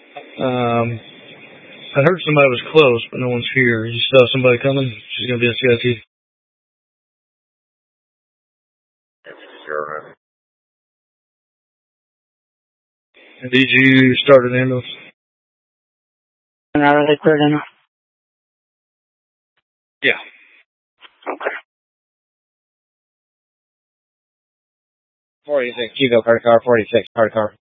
I heard somebody was close, but no one's here. You still have somebody coming? She's going to be a CIT. Sure. And did you start an ambulance? Are they cleared in? Yeah. Okay. 46, Chico, card car, 46, card car.